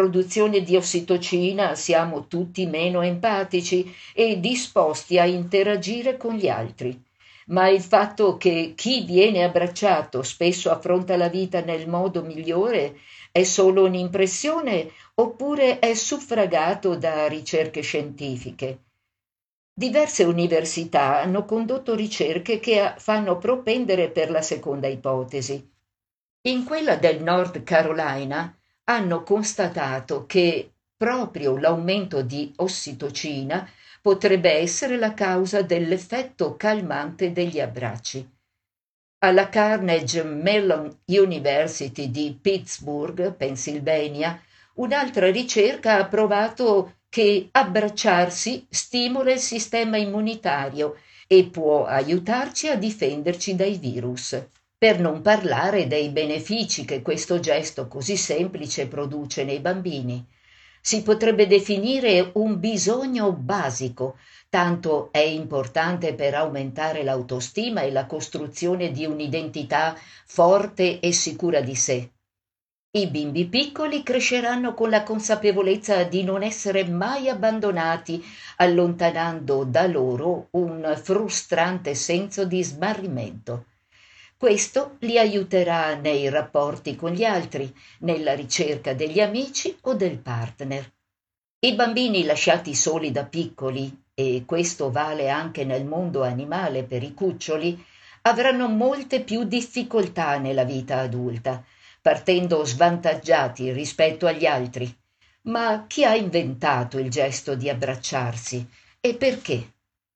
produzione di ossitocina siamo tutti meno empatici e disposti a interagire con gli altri. Ma il fatto che chi viene abbracciato spesso affronta la vita nel modo migliore è solo un'impressione oppure è suffragato da ricerche scientifiche? Diverse università hanno condotto ricerche che fanno propendere per la seconda ipotesi. In quella del North Carolina hanno constatato che proprio l'aumento di ossitocina potrebbe essere la causa dell'effetto calmante degli abbracci. Alla Carnegie Mellon University di Pittsburgh, Pennsylvania, un'altra ricerca ha provato che abbracciarsi stimola il sistema immunitario e può aiutarci a difenderci dai virus. Per non parlare dei benefici che questo gesto così semplice produce nei bambini. Si potrebbe definire un bisogno basico, tanto è importante per aumentare l'autostima e la costruzione di un'identità forte e sicura di sé. I bimbi piccoli cresceranno con la consapevolezza di non essere mai abbandonati, allontanando da loro un frustrante senso di smarrimento. Questo li aiuterà nei rapporti con gli altri, nella ricerca degli amici o del partner. I bambini lasciati soli da piccoli, e questo vale anche nel mondo animale per i cuccioli, avranno molte più difficoltà nella vita adulta, partendo svantaggiati rispetto agli altri. Ma chi ha inventato il gesto di abbracciarsi e perché?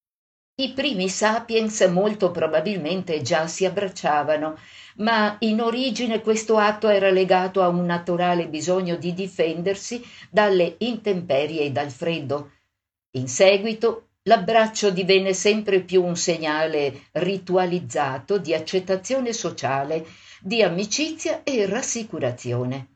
I primi sapiens molto probabilmente già si abbracciavano, ma in origine questo atto era legato a un naturale bisogno di difendersi dalle intemperie e dal freddo. In seguito l'abbraccio divenne sempre più un segnale ritualizzato di accettazione sociale, di amicizia e rassicurazione.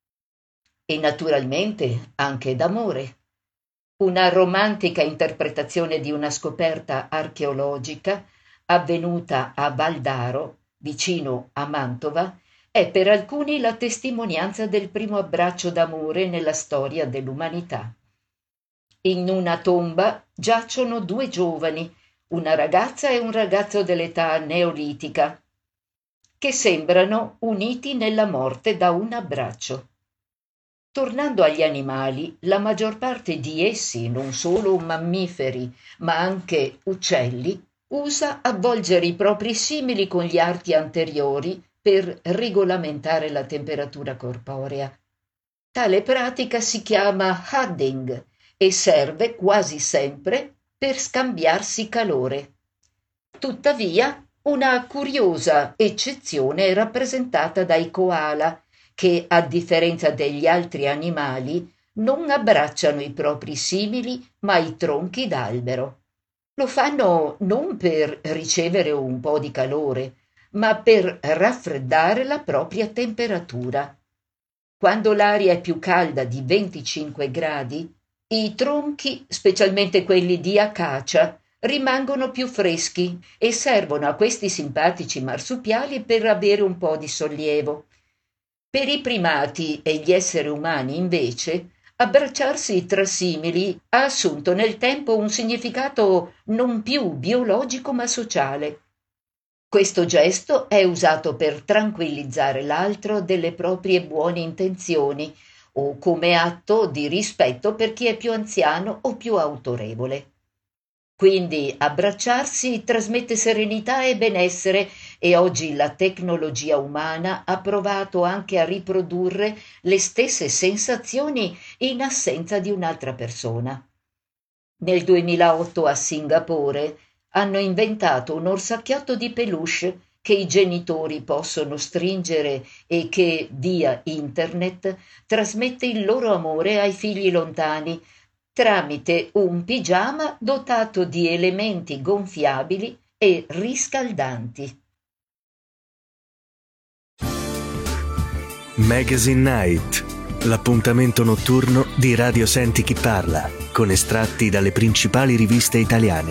E naturalmente anche d'amore. Una romantica interpretazione di una scoperta archeologica avvenuta a Valdaro, vicino a Mantova, è per alcuni la testimonianza del primo abbraccio d'amore nella storia dell'umanità. In una tomba giacciono due giovani, una ragazza e un ragazzo dell'età neolitica, che sembrano uniti nella morte da un abbraccio. Tornando agli animali, la maggior parte di essi, non solo mammiferi, ma anche uccelli, usa avvolgere i propri simili con gli arti anteriori per regolamentare la temperatura corporea. Tale pratica si chiama hudding e serve quasi sempre per scambiarsi calore. Tuttavia, una curiosa eccezione è rappresentata dai koala, che, a differenza degli altri animali, non abbracciano i propri simili, ma i tronchi d'albero. Lo fanno non per ricevere un po' di calore, ma per raffreddare la propria temperatura. Quando l'aria è più calda di 25 gradi, i tronchi, specialmente quelli di acacia, rimangono più freschi e servono a questi simpatici marsupiali per avere un po' di sollievo. Per i primati e gli esseri umani, invece, abbracciarsi tra simili ha assunto nel tempo un significato non più biologico ma sociale. Questo gesto è usato per tranquillizzare l'altro delle proprie buone intenzioni o come atto di rispetto per chi è più anziano o più autorevole. Quindi abbracciarsi trasmette serenità e benessere e oggi la tecnologia umana ha provato anche a riprodurre le stesse sensazioni in assenza di un'altra persona. Nel 2008 a Singapore hanno inventato un orsacchiotto di peluche che i genitori possono stringere e che, via internet, trasmette il loro amore ai figli lontani tramite un pigiama dotato di elementi gonfiabili e riscaldanti. Magazine Night, l'appuntamento notturno di Radio Senti Chi Parla, con estratti dalle principali riviste italiane.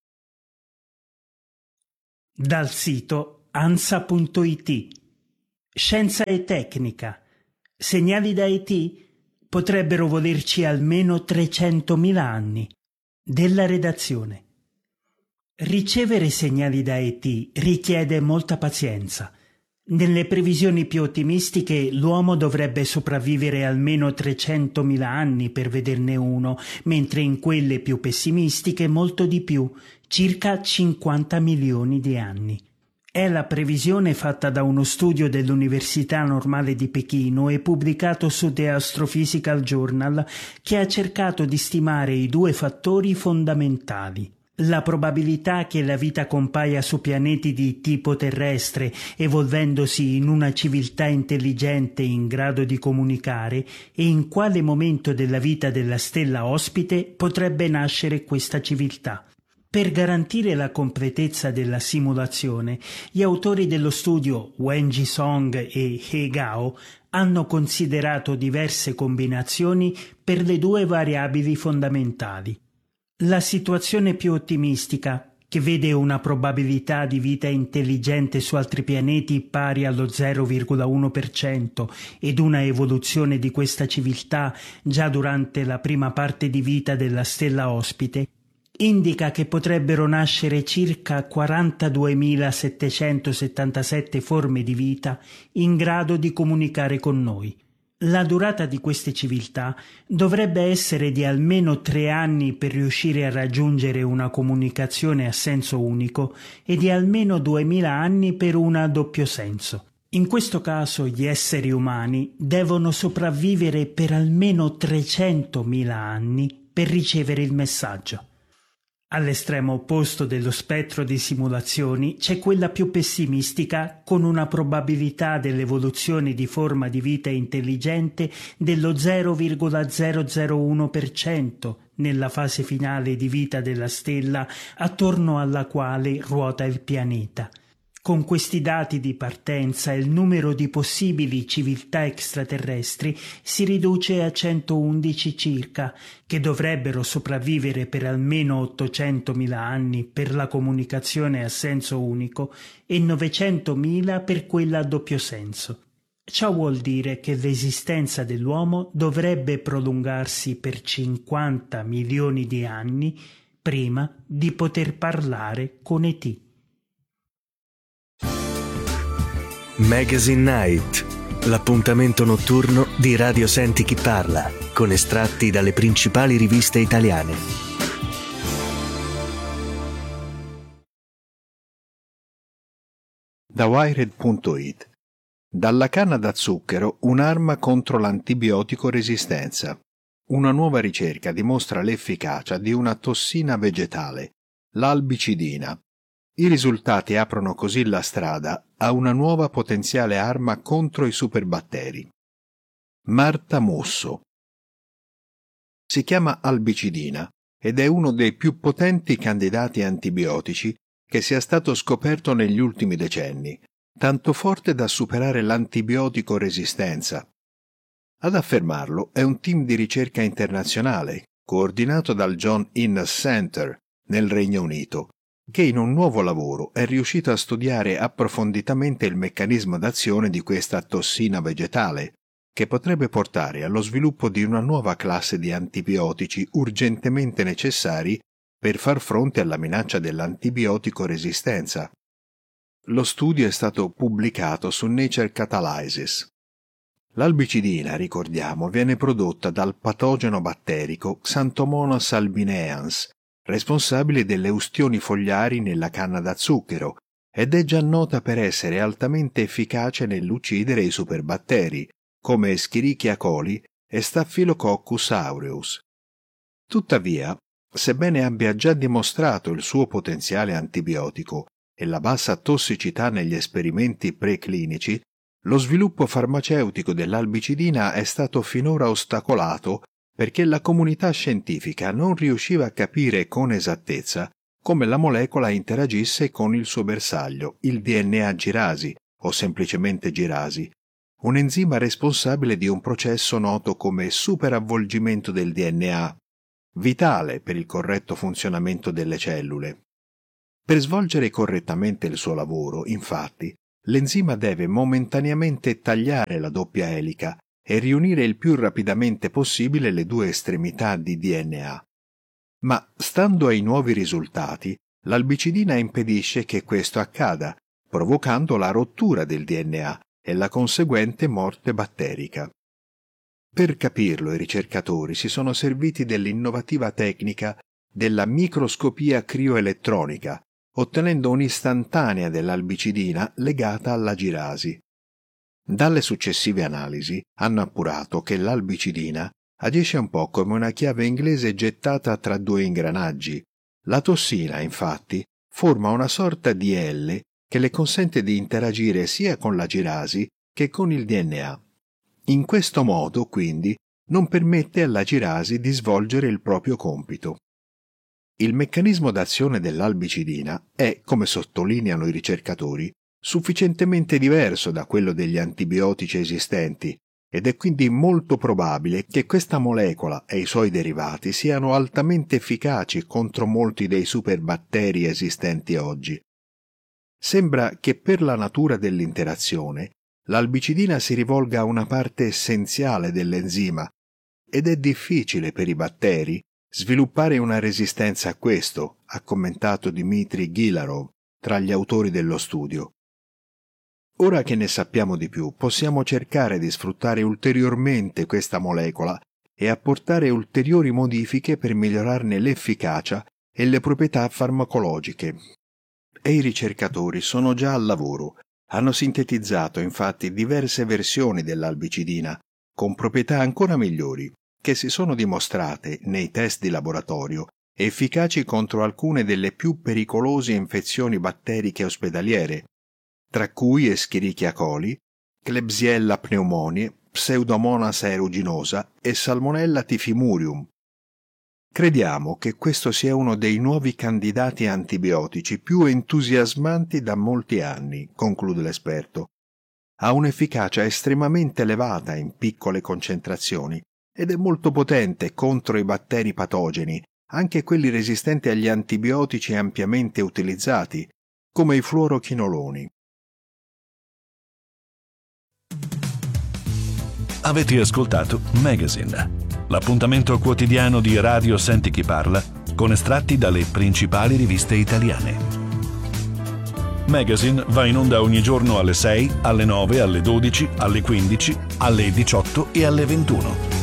Dal sito ansa.it. Scienza e tecnica. Segnali da ET? Potrebbero volerci almeno 300.000 anni. Della redazione. Ricevere segnali da ET richiede molta pazienza. Nelle previsioni più ottimistiche l'uomo dovrebbe sopravvivere almeno 300.000 anni per vederne uno, mentre in quelle più pessimistiche molto di più, circa 50 milioni di anni. È la previsione fatta da uno studio dell'Università Normale di Pechino e pubblicato su The Astrophysical Journal, che ha cercato di stimare i due fattori fondamentali: la probabilità che la vita compaia su pianeti di tipo terrestre, evolvendosi in una civiltà intelligente in grado di comunicare, e in quale momento della vita della stella ospite potrebbe nascere questa civiltà. Per garantire la completezza della simulazione, gli autori dello studio Wenji Song e He Gao hanno considerato diverse combinazioni per le due variabili fondamentali. La situazione più ottimistica, che vede una probabilità di vita intelligente su altri pianeti pari allo 0,1% ed una evoluzione di questa civiltà già durante la prima parte di vita della stella ospite, indica che potrebbero nascere circa 42.777 forme di vita in grado di comunicare con noi. La durata di queste civiltà dovrebbe essere di almeno 3 anni per riuscire a raggiungere una comunicazione a senso unico e di almeno 2.000 anni per una a doppio senso. In questo caso gli esseri umani devono sopravvivere per almeno 300.000 anni per ricevere il messaggio. All'estremo opposto dello spettro di simulazioni c'è quella più pessimistica, con una probabilità dell'evoluzione di forma di vita intelligente dello 0,001% nella fase finale di vita della stella attorno alla quale ruota il pianeta. Con questi dati di partenza il numero di possibili civiltà extraterrestri si riduce a 111 circa, che dovrebbero sopravvivere per almeno 800.000 anni per la comunicazione a senso unico e 900.000 per quella a doppio senso. Ciò vuol dire che l'esistenza dell'uomo dovrebbe prolungarsi per 50 milioni di anni prima di poter parlare con ET. Magazine Night, l'appuntamento notturno di Radio Senti Chi Parla, con estratti dalle principali riviste italiane. Da Wired.it. Dalla canna da zucchero un'arma contro l'antibiotico resistenza. Una nuova ricerca dimostra l'efficacia di una tossina vegetale, l'albicidina. I risultati aprono così la strada a una nuova potenziale arma contro i superbatteri. Marta Musso. Si chiama albicidina ed è uno dei più potenti candidati antibiotici che sia stato scoperto negli ultimi decenni, tanto forte da superare l'antibiotico resistenza. Ad affermarlo è un team di ricerca internazionale, coordinato dal John Innes Center nel Regno Unito, che in un nuovo lavoro è riuscito a studiare approfonditamente il meccanismo d'azione di questa tossina vegetale, che potrebbe portare allo sviluppo di una nuova classe di antibiotici urgentemente necessari per far fronte alla minaccia dell'antibiotico resistenza. Lo studio è stato pubblicato su Nature Catalysis. L'albicidina, ricordiamo, viene prodotta dal patogeno batterico Xanthomonas albineans, responsabile delle ustioni fogliari nella canna da zucchero, ed è già nota per essere altamente efficace nell'uccidere i superbatteri, come Escherichia coli e Staphylococcus aureus. Tuttavia, sebbene abbia già dimostrato il suo potenziale antibiotico e la bassa tossicità negli esperimenti preclinici, lo sviluppo farmaceutico dell'albicidina è stato finora ostacolato perché la comunità scientifica non riusciva a capire con esattezza come la molecola interagisse con il suo bersaglio, il DNA girasi, o semplicemente girasi, un enzima responsabile di un processo noto come superavvolgimento del DNA, vitale per il corretto funzionamento delle cellule. Per svolgere correttamente il suo lavoro, infatti, l'enzima deve momentaneamente tagliare la doppia elica e riunire il più rapidamente possibile le due estremità di DNA. Ma, stando ai nuovi risultati, l'albicidina impedisce che questo accada, provocando la rottura del DNA e la conseguente morte batterica. Per capirlo, i ricercatori si sono serviti dell'innovativa tecnica della microscopia crioelettronica, ottenendo un'istantanea dell'albicidina legata alla girasi. Dalle successive analisi hanno appurato che l'albicidina agisce un po' come una chiave inglese gettata tra due ingranaggi. La tossina, infatti, forma una sorta di L che le consente di interagire sia con la girasi che con il DNA. In questo modo, quindi, non permette alla girasi di svolgere il proprio compito. Il meccanismo d'azione dell'albicidina è, come sottolineano i ricercatori, sufficientemente diverso da quello degli antibiotici esistenti ed è quindi molto probabile che questa molecola e i suoi derivati siano altamente efficaci contro molti dei superbatteri esistenti oggi. Sembra che per la natura dell'interazione l'albicidina si rivolga a una parte essenziale dell'enzima ed è difficile per i batteri sviluppare una resistenza a questo, ha commentato Dmitry Gilarov, tra gli autori dello studio. Ora che ne sappiamo di più, possiamo cercare di sfruttare ulteriormente questa molecola e apportare ulteriori modifiche per migliorarne l'efficacia e le proprietà farmacologiche. E i ricercatori sono già al lavoro. Hanno sintetizzato infatti diverse versioni dell'albicidina, con proprietà ancora migliori, che si sono dimostrate, nei test di laboratorio, efficaci contro alcune delle più pericolose infezioni batteriche ospedaliere, tra cui Escherichia coli, Klebsiella pneumoniae, Pseudomonas aeruginosa e Salmonella typhimurium. Crediamo che questo sia uno dei nuovi candidati antibiotici più entusiasmanti da molti anni, conclude l'esperto. Ha un'efficacia estremamente elevata in piccole concentrazioni ed è molto potente contro i batteri patogeni, anche quelli resistenti agli antibiotici ampiamente utilizzati, come i fluorochinoloni. Avete ascoltato Magazine, l'appuntamento quotidiano di Radio Senti Chi Parla con estratti dalle principali riviste italiane. Magazine va in onda ogni giorno alle 6, alle 9, alle 12, alle 15, alle 18 e alle 21.